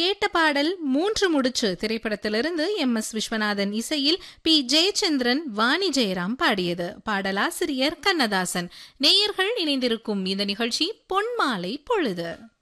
கேட்ட பாடல் மூன்று முடிச்சு திரைப்படத்திலிருந்து MS விஸ்வநாதன் இசையில் P ஜெயச்சந்திரன் வாணி ஜெயராம் பாடியது. பாடலாசிரியர் கண்ணதாசன். நேயர்கள் இணைந்திருக்கும் இந்த நிகழ்ச்சி பொன்மாலை பொழுது.